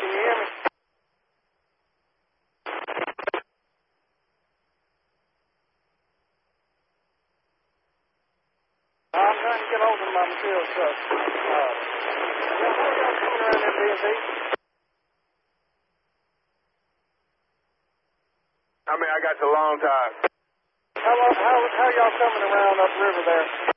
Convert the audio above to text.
Can you hear me? I'm trying to get hold of my material truck. How are y'all coming around that DMV? I got you a long time. How y'all coming around upriver there?